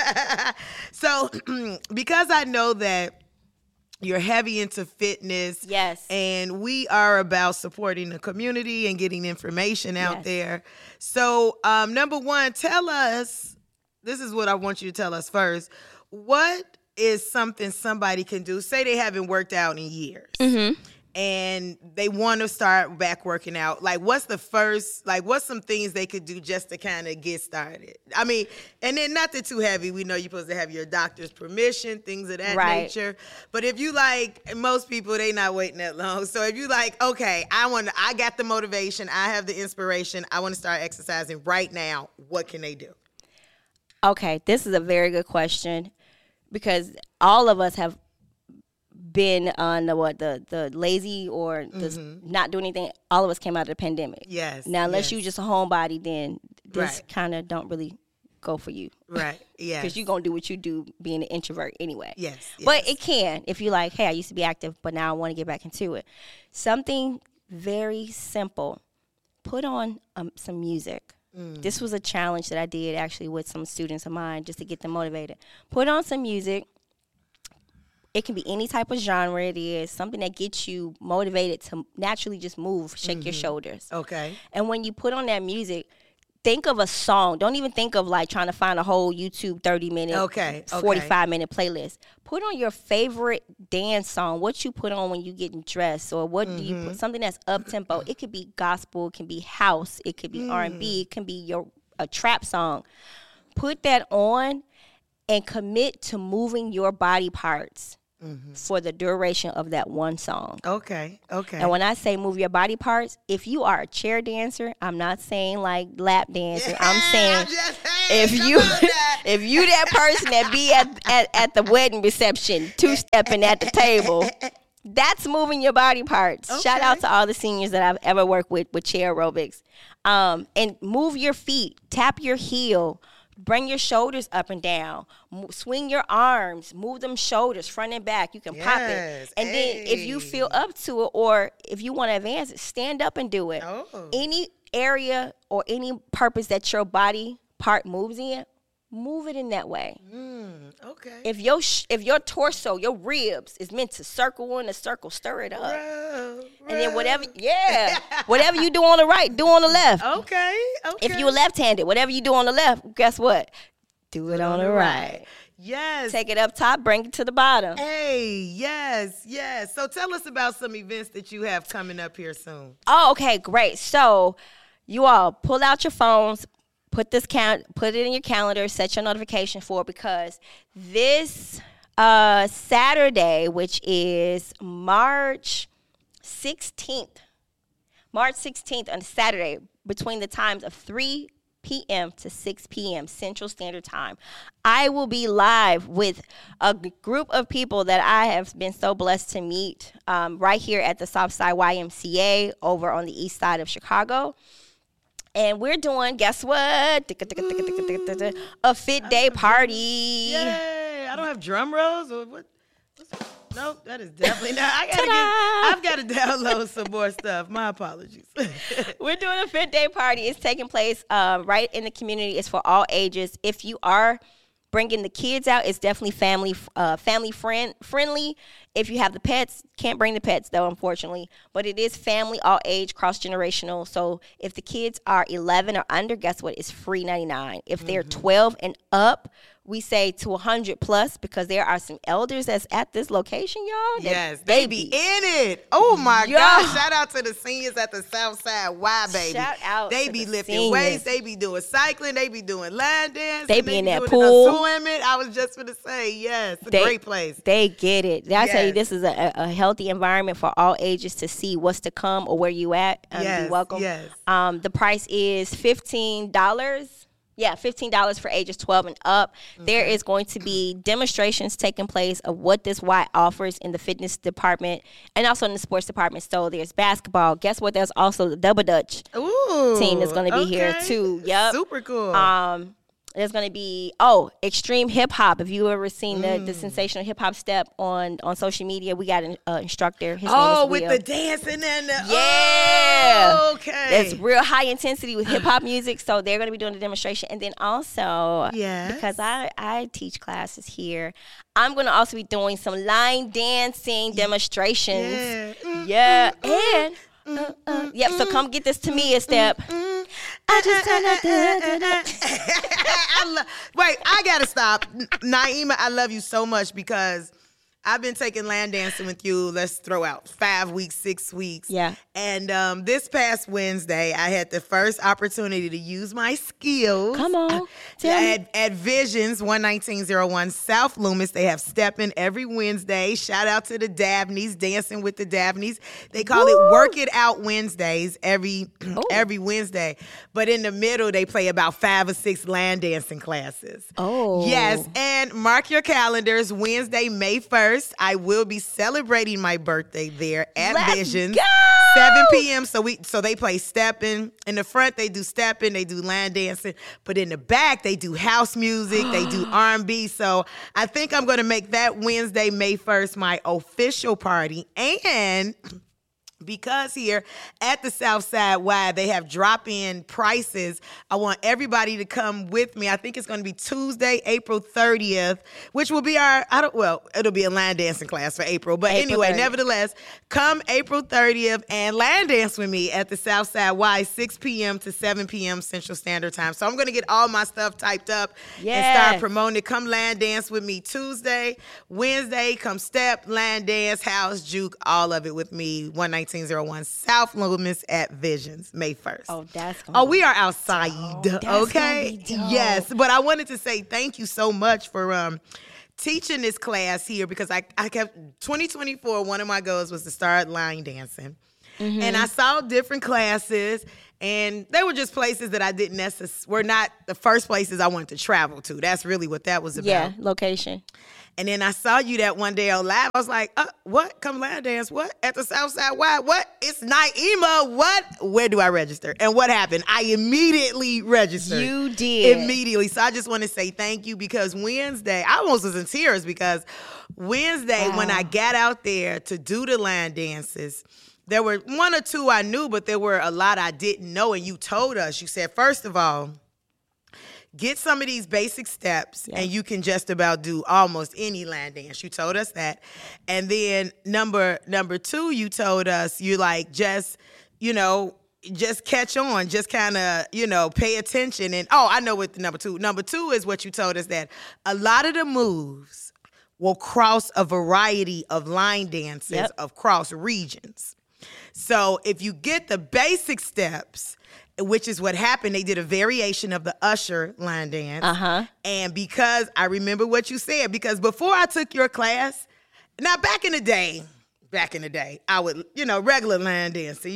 So because I know that you're heavy into fitness. And we are about supporting the community and getting information out there. So number one, tell us, this is what I want you to tell us first. What is something somebody can do? Say they haven't worked out in years. And they want to start back working out. Like, what's some things they could do just to kind of get started? I mean, and then nothing too heavy. We know you're supposed to have your doctor's permission, things of that nature. But if you like, most people, they not waiting that long. So if you like, okay, I got the motivation, I have the inspiration, I want to start exercising right now, what can they do? Okay, this is a very good question because all of us have been on the lazy or the not doing anything. All of us came out of the pandemic. Now, unless you just a homebody, then this kind of don't really go for you. Because you're going to do what you do being an introvert anyway. But it can if you're like, hey, I used to be active, but now I want to get back into it. Something very simple. Put on some music. This was a challenge that I did actually with some students of mine just to get them motivated. Put on some music. It can be any type of genre it is, something that gets you motivated to naturally just move, shake your shoulders. And when you put on that music, think of a song. Don't even think of like trying to find a whole YouTube 30-minute, 45-minute playlist. Put on your favorite dance song, what you put on when you getting dressed, or what do you put, something that's up-tempo. It could be gospel, it can be house, it could be R&B, it can be a trap song. put that on and commit to moving your body parts for the duration of that one song. Okay. And when I say move your body parts, if you are a chair dancer, I'm not saying like lap dancing. I'm saying if you that person that be at the wedding reception, two-stepping at the table, that's moving your body parts. Okay. Shout out to all the seniors that I've ever worked with chair aerobics. And move your feet, tap your heel, bring your shoulders up and down, swing your arms, move them shoulders front and back. You can pop it. And then if you feel up to it, or if you want to advance it, stand up and do it. Any area or any purpose that your body part moves in, move it in that way. Okay. If your torso, your ribs is meant to circle in a circle, stir it up. And then whatever you do on the right, do on the left. Okay. If you're left-handed, whatever you do on the left, guess what? Do it on the right. Yes. Take it up top, bring it to the bottom. Hey, yes. So tell us about some events that you have coming up here soon. Oh, okay, great. So you all pull out your phones, put it in your calendar, set your notification for it, because this Saturday, which is March 16th on Saturday, between the times of 3 p.m. to 6 p.m. Central Standard Time, I will be live with a group of people that I have been so blessed to meet right here at the Southside YMCA over on the east side of Chicago. And we're doing, guess what? A fit day party. Yay! I don't have drum rolls or what? Nope, that is definitely not. I've got to download some more stuff. My apologies. We're doing a fit day party. It's taking place right in the community. It's for all ages. If you are bringing the kids out, it's definitely family friendly. If you have the pets, can't bring the pets though, unfortunately. But it is family, all age, cross-generational. So if the kids are 11 or under, guess what? It's free $99. If they're 12 and up, we say to 100 plus, because there are some elders that's at this location, y'all. Yes, they be in it. Oh my gosh! Shout out to the seniors at the Southside Y, baby. Shout out. They be lifting weights. They be doing cycling. They be doing line dance. They be in that pool. Swimming. I was just gonna say, yes, it's a great place. They get it. I tell you, this is a healthy environment for all ages to see what's to come or where you at. You're welcome. Yes. The price is $15. Yeah, $15 for ages 12 and up. Okay. There is going to be demonstrations taking place of what this Y offers in the fitness department and also in the sports department. So there's basketball. Guess what? There's also the Double Dutch team that's going to be here too. Yep. Super cool. There's going to be, extreme hip hop. If you ever seen the sensational hip hop step on social media, we got an instructor. His name is Will. With the dancing and the. Yeah. Oh, okay. That's real high intensity with hip hop music. So they're going to be doing the demonstration. And then also, because I teach classes here, I'm going to also be doing some line dancing demonstrations. Yeah. And. So come get this to me a step. I just Wait, I gotta stop. Naima, I love you so much because I've been taking line dancing with you. Let's throw out 5 weeks, 6 weeks. Yeah. And this past Wednesday, I had the first opportunity to use my skills. Come on. At Visions 11901 South Loomis. They have stepping every Wednesday. Shout out to the Dabneys, Dancing with the Dabneys. They call it Work It Out Wednesdays every Wednesday. But in the middle, they play about 5 or 6 line dancing classes. Oh. Yes. And mark your calendars, Wednesday, May 1st. I will be celebrating my birthday there at Visions. Go! 7 p.m. So they play stepping. In the front, they do stepping, they do line dancing. But in the back, they do house music, they do R&B. So I think I'm going to make that Wednesday, May 1st, my official party. And because here at the Southside Y, they have drop-in prices, I want everybody to come with me. I think it's going to be Tuesday, April 30th, which will be it'll be a line dancing class for April. But anyway, 30th. Nevertheless, come April 30th and line dance with me at the Southside Y, 6 p.m. to 7 p.m. Central Standard Time. So I'm going to get all my stuff typed up and start promoting it. Come line dance with me Tuesday, Wednesday, come step, line dance, house, juke, all of it with me, 119 1901 South Loomis at Visions, May 1st. Oh, that's going Oh, we are outside, That's okay? gonna be dope. Yes, but I wanted to say thank you so much for teaching this class here because I kept 2024. One of my goals was to start line dancing, and I saw different classes, and they were just places that I didn't were not the first places I wanted to travel to. That's really what that was about. Yeah, location. And then I saw you that one day on live. I was like, what? Come line dance? What? At the Southside Y? What? It's Naima. What? Where do I register? And what happened? I immediately registered. You did. Immediately. So I just want to say thank you because Wednesday, I almost was in tears because Wednesday when I got out there to do the line dances, there were one or two I knew, but there were a lot I didn't know. And you told us, you said, first of all, get some of these basic steps and you can just about do almost any line dance. You told us that. And then number two, you told us you like just catch on, just kind of, pay attention. And I know what the number two. Number two is what you told us that a lot of the moves will cross a variety of line dances of cross regions. So if you get the basic steps, which is what happened. They did a variation of the Usher line dance. And because I remember what you said, because before I took your class, now back in the day, I would, regular line dancing,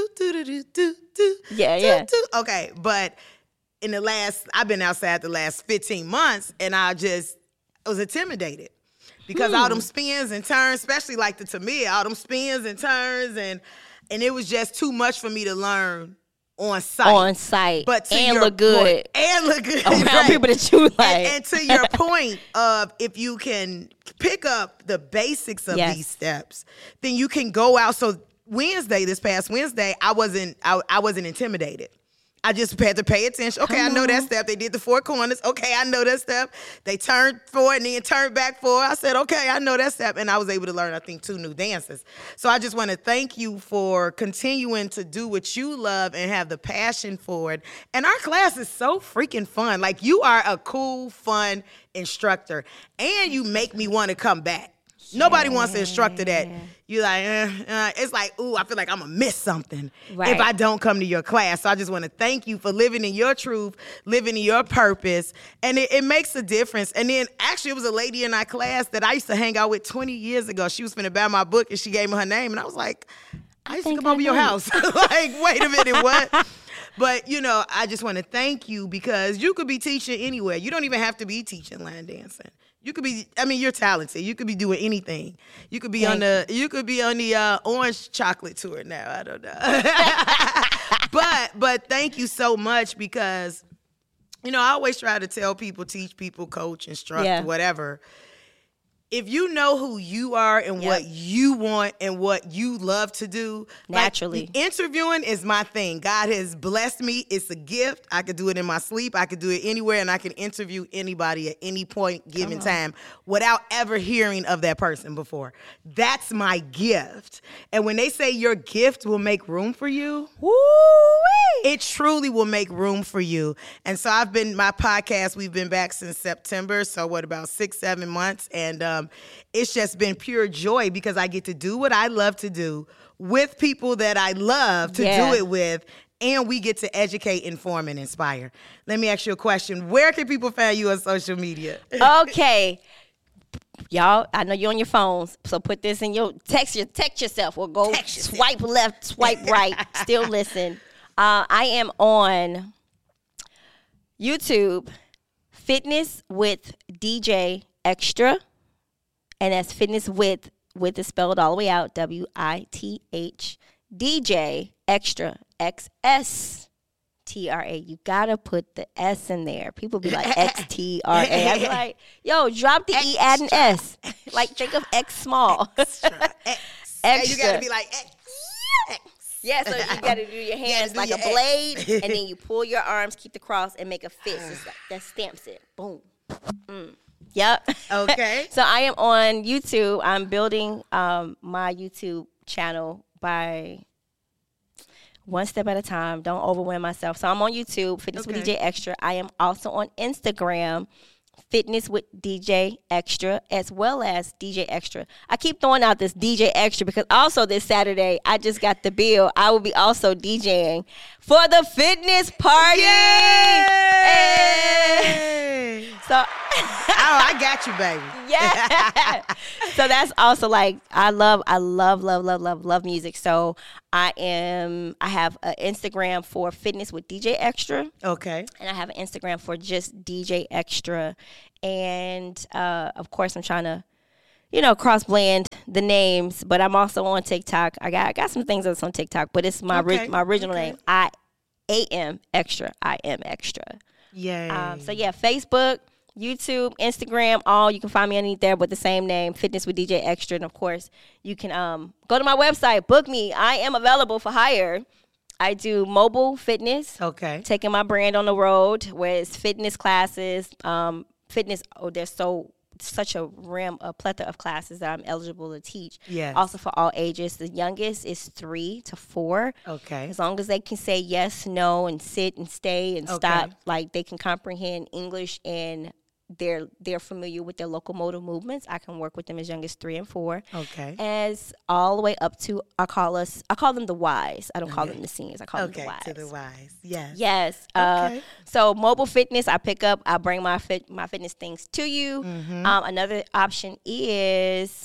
do. Yeah. Okay, but I've been outside the last 15 months, and I was intimidated. Because all them spins and turns, especially like the Tamia, all them spins and turns, and it was just too much for me to learn on site. But look good. Around right. people that you like. And to your point of if you can pick up the basics of these steps, then you can go out. So this past Wednesday, I wasn't intimidated. I just had to pay attention. Okay, I know that step. They did the four corners. Okay, I know that step. They turned forward and then turned back forward. I said, okay, I know that step. And I was able to learn, I think, 2 new dances. So I just want to thank you for continuing to do what you love and have the passion for it. And our class is so freaking fun. Like, you are a cool, fun instructor. And you make me want to come back. Nobody wants an instructor that you like, it's like, ooh, I feel like I'm going to miss something if I don't come to your class. So I just want to thank you for living in your truth, living in your purpose. And it makes a difference. And then actually it was a lady in our class that I used to hang out with 20 years ago. She was finna buy my book and she gave me her name. And I was like, I used to come over your house. Like, wait a minute, what? But, I just want to thank you because you could be teaching anywhere. You don't even have to be teaching line dancing. You could be, you're talented. You could be doing anything. You could be on the orange chocolate tour now. I don't know. But thank you so much because, I always try to tell people, teach people, coach, instruct, whatever. If you know who you are and what you want and what you love to do, naturally. Like, interviewing is my thing. God has blessed me. It's a gift. I could do it in my sleep. I could do it anywhere, and I can interview anybody at any point given time without ever hearing of that person before. That's my gift. And when they say your gift will make room for you, it truly will make room for you. And so my podcast, we've been back since September. So about 6-7 months. And it's just been pure joy because I get to do what I love to do with people that I love to do it with. And we get to educate, inform, and inspire. Let me ask you a question. Where can people find you on social media? Okay. Y'all, I know you're on your phones, so put this in your text yourself or go swipe left, swipe right. Still listen. I am on YouTube, Fitness with DJ Extra. And that's Fitness with is spelled all the way out, WITH, DJ Extra, XSTRA. You gotta put the S in there. People be like XTRA. I be like, yo, drop the E, add an S. Like, think of X small. Extra. You gotta be like X. Yeah, so you gotta do your hands like a blade, and then you pull your arms, keep the cross, and make a fist. That stamps it. Boom. Yep. Okay. So I am on YouTube. I'm building my YouTube channel by one step at a time. Don't overwhelm myself. So I'm on YouTube, Fitness with DJ Extra. I am also on Instagram, Fitness with DJ Extra, as well as DJ Extra. I keep throwing out this DJ Extra because also this Saturday, I just got the bill. I will be also DJing for the fitness party. Yay! Hey! So, I got you, baby. Yeah. So that's also like, I love music. So I have an Instagram for Fitness with DJ Extra. Okay. And I have an Instagram for just DJ Extra. And of course, I'm trying to, cross blend the names, but I'm also on TikTok. I got some things that's on TikTok, but it's my original name. I am Extra. Yay. So yeah, Facebook, YouTube, Instagram, all you can find me underneath there with the same name, Fitness with DJ Extra. And of course, you can go to my website, book me. I am available for hire. I do mobile fitness. Okay. Taking my brand on the road, where it's fitness classes, fitness. Oh, there's such a plethora of classes that I'm eligible to teach. Yes. Also for all ages. The youngest is 3 to 4. Okay. As long as they can say yes, no, and sit and stay and stop, like they can comprehend English and they're familiar with their locomotor movements, I can work with them as young as 3 and 4. Okay. As all the way up to I call them the Ys. I don't call them the seniors. I call them the Ys. To the Ys. Yes. Yes. Okay. So mobile fitness, I pick up. I bring my fitness things to you. Mm-hmm. Another option is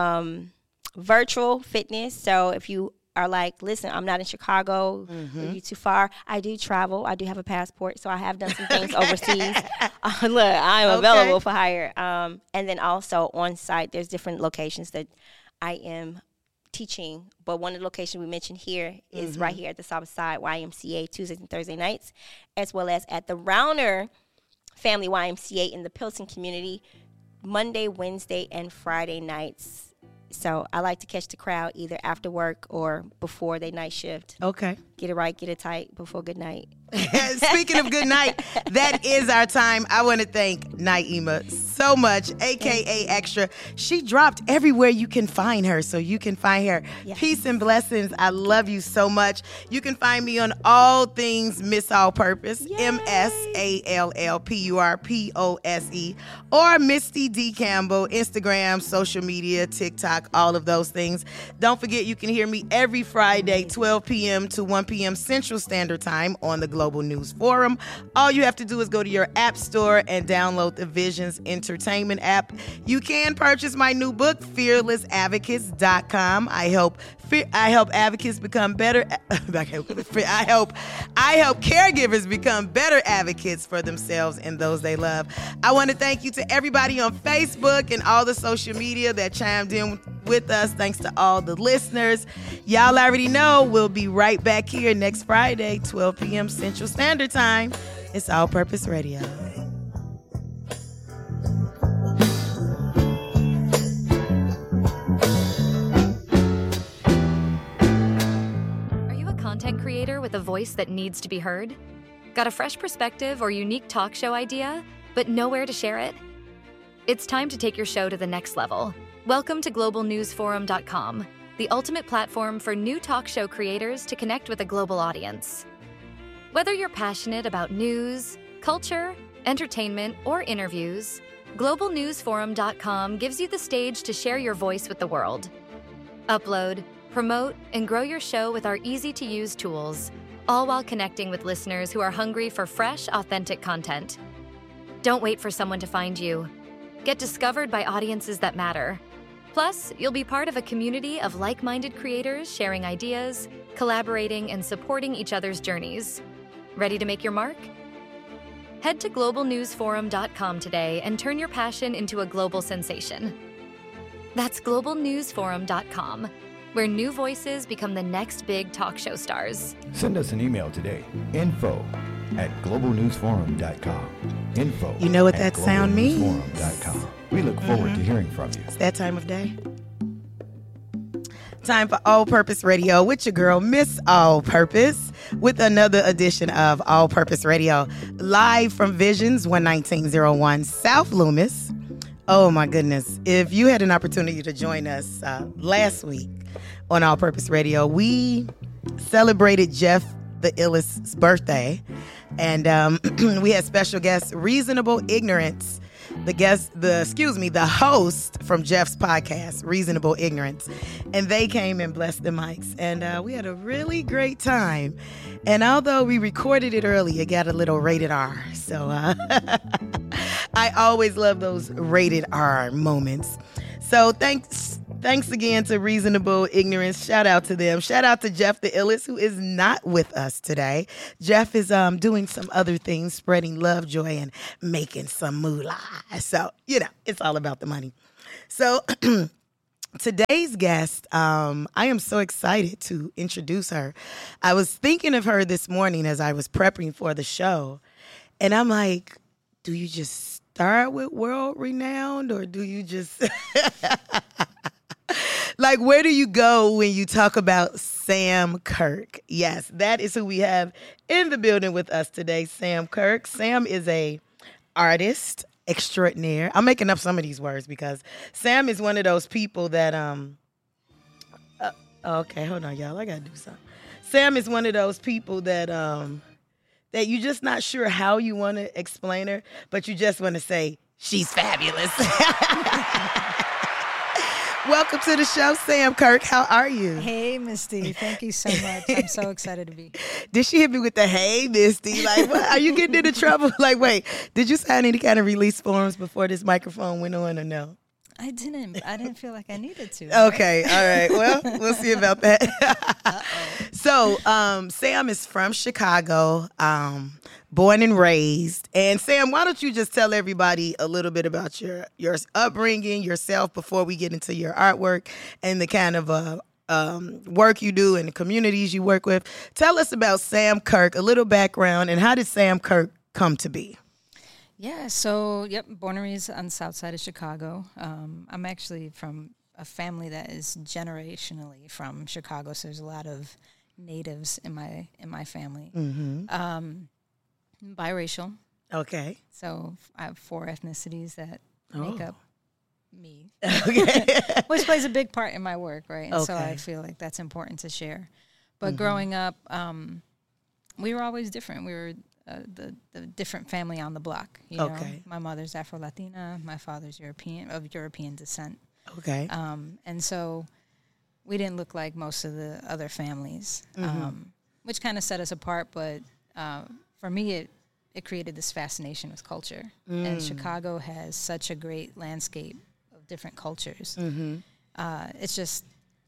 virtual fitness. So if you are like, listen, I'm not in Chicago. Are you too far? I do travel. I do have a passport, so I have done some things overseas. Look, I am available for hire. And then also on site, there's different locations that I am teaching. But one of the locations we mentioned here is right here at the South Side YMCA, Tuesdays and Thursday nights, as well as at the Rauner Family YMCA in the Pilsen community, Monday, Wednesday, and Friday nights. So I like to catch the crowd either after work or before their night shift. Okay. Get it right, get it tight before good night. Speaking of good night, that is our time. I want to thank Naima so much, a.k.a. Extra. She dropped everywhere you can find her, so you can find her. Yes. Peace and blessings. I love you so much. You can find me on all things Miss All Purpose, MSALLPURPOSE, or Misty D. Campbell, Instagram, social media, TikTok, all of those things. Don't forget, you can hear me every Friday, 12 p.m. to 1 p.m. Central Standard Time on the Global News Forum. All you have to do is go to your app store and download the Visions Entertainment app. You can purchase my new book, fearlessadvocates.com. I help advocates become better. I help caregivers become better advocates for themselves and those they love. I want to thank you to everybody on Facebook and all the social media that chimed in with us. Thanks to all the listeners. Y'all already know we'll be right back here next Friday, 12 p.m. Central Standard Time. It's All Purpose Radio. Content creator with a voice that needs to be heard? Got a fresh perspective or unique talk show idea, but nowhere to share it? It's time to take your show to the next level. Welcome to globalnewsforum.com, the ultimate platform for new talk show creators to connect with a global audience. Whether you're passionate about news, culture, entertainment, or interviews, globalnewsforum.com gives you the stage to share your voice with the world. Upload, promote, and grow your show with our easy-to-use tools, all while connecting with listeners who are hungry for fresh, authentic content. Don't wait for someone to find you. Get discovered by audiences that matter. Plus, you'll be part of a community of like-minded creators sharing ideas, collaborating, and supporting each other's journeys. Ready to make your mark? Head to globalnewsforum.com today and turn your passion into a global sensation. That's globalnewsforum.com, where new voices become the next big talk show stars. Send us an email today, info@globalnewsforum.com. Info. You know what that sound means? globalnewsforum.com. We look forward to hearing from you. It's that time of day. Time for All Purpose Radio with your girl, Miss All Purpose, with another edition of All Purpose Radio, live from Visions 11901 South Loomis. Oh my goodness. If you had an opportunity to join us last week on All Purpose Radio, we celebrated Jeff the Illest's birthday. And we had special guest, Reasonable Ignorance, the host from Jeff's podcast, Reasonable Ignorance. And they came and blessed the mics. And we had a really great time. And although we recorded it early, it got a little rated R. So I always love those rated R moments. So thanks again to Reasonable Ignorance. Shout out to them. Shout out to Jeff the Illest, who is not with us today. Jeff is doing some other things, spreading love, joy, and making some moolah. So, it's all about the money. So today's guest, I am so excited to introduce her. I was thinking of her this morning as I was prepping for the show, and I'm like, do you just start with world renowned, or do you just like, where do you go when you talk about Sam Kirk? Yes, that is who we have in the building with us today, Sam Kirk. Sam is a artist extraordinaire. I'm making up some of these words because Sam is one of those people that okay, hold on, y'all. I gotta do something. Sam is one of those people that that you're just not sure how you want to explain her, but you just want to say, she's fabulous. Welcome to the show, Sam Kirk. How are you? Hey, Misty. Thank you so much. I'm so excited to be here. Did she hit me with the hey, Misty? Like, what? Are you getting into trouble? Like, wait, did you sign any kind of release forms before this microphone went on or no? I didn't feel like I needed to. Okay, all right. Well, we'll see about that. So, Sam is from Chicago, born and raised. And Sam, why don't you just tell everybody a little bit about your upbringing, yourself, before we get into your artwork and the kind of work you do and the communities you work with. Tell us about Sam Kirk, a little background, and how did Sam Kirk come to be? Yeah, so, born and raised on the south side of Chicago. I'm actually from a family that is generationally from Chicago, so there's a lot of natives in my family. Mm-hmm. Biracial. Okay. So I have 4 ethnicities that make up me, okay. which plays a big part in my work, right? And so Okay. I feel like that's important to share. But growing up, we were always different. We were the different family on the block. You know? My mother's Afro-Latina. My father's of European descent. Okay. And so we didn't look like most of the other families, which kind of set us apart. But for me, it created this fascination with culture. And Chicago has such a great landscape of different cultures. It's just,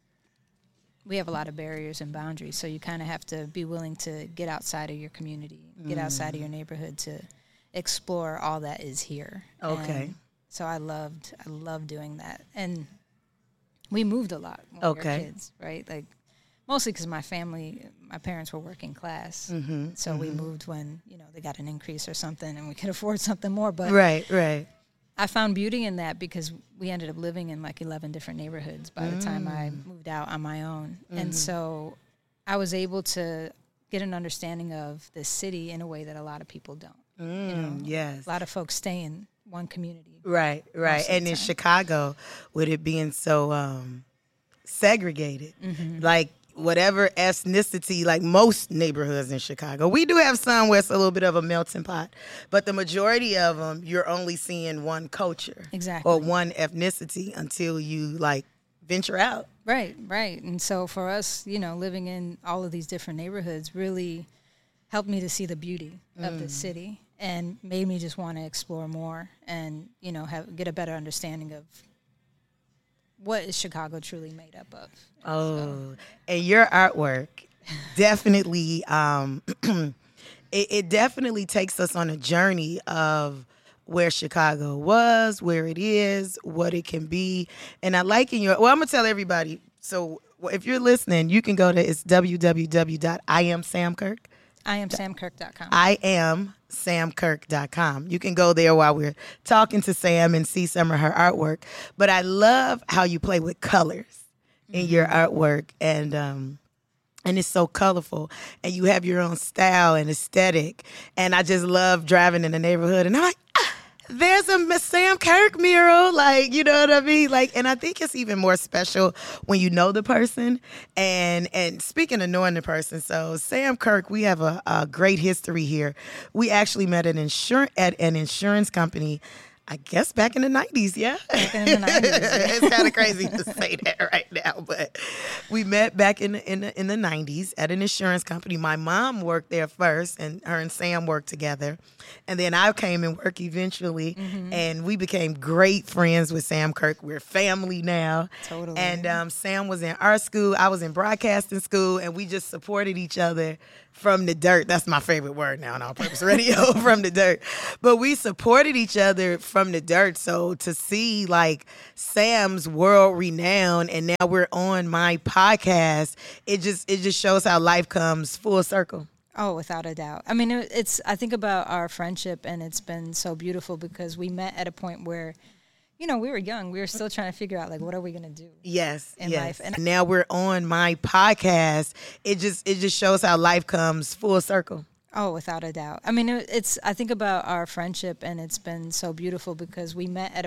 we have a lot of barriers and boundaries, so you kind of have to be willing to get outside of your community, get outside of your neighborhood to explore all that is here. Okay. And so I loved doing that. And we moved a lot when we were kids, right? Like, mostly because my parents were working class. So we moved when, they got an increase or something and we could afford something more. But Right. I found beauty in that because we ended up living in like 11 different neighborhoods by the time I moved out on my own. And so I was able to get an understanding of the city in a way that a lot of people don't. Yes. A lot of folks stay in one community. Right. And in Chicago, with it being so segregated, like whatever ethnicity, like most neighborhoods in Chicago, we do have some where it's a little bit of a melting pot, but the majority of them, you're only seeing one culture. Exactly. Or one ethnicity until you like venture out. Right. And so for us, living in all of these different neighborhoods really helped me to see the beauty of the city and made me just want to explore more and, get a better understanding of what is Chicago truly made up of. And your artwork definitely, it definitely takes us on a journey of where Chicago was, where it is, what it can be. And I like I'm going to tell everybody. So if you're listening, you can go to, it's www.iamsamkirk. IamSamKirk.com. IamSamKirk.com. You can go there while we're talking to Sam and see some of her artwork. But I love how you play with colors in your artwork, and it's so colorful, and you have your own style and aesthetic. And I just love driving in the neighborhood, and I'm like, there's a Sam Kirk mural, like, you know what I mean? Like, and I think it's even more special when you know the person. And speaking of knowing the person, so Sam Kirk, we have a great history here. We actually met at an insurance company I guess back in the 90s, yeah. Back in the 90s. It's kind of crazy to say that right now, but we met back in the 90s at an insurance company. My mom worked there first, and her and Sam worked together. And then I came and worked eventually, and we became great friends with Sam Kirk. We're family now. Totally. And Sam was in art school. I was in broadcasting school, and we just supported each other from the dirt. That's my favorite word now on All Purpose Radio, from the dirt. But we supported each other from the dirt. So to see like Sam's world renowned, and now we're on my podcast, it just shows how life comes full circle. Oh, without a doubt. I mean, I think about our friendship, and it's been so beautiful because we met at a point where, we were young. We were still trying to figure out, like, what are we going to do? Yes. In life. And now we're on my podcast. It just shows how life comes full circle. Oh, without a doubt. I mean, I think about our friendship, and it's been so beautiful because we met at a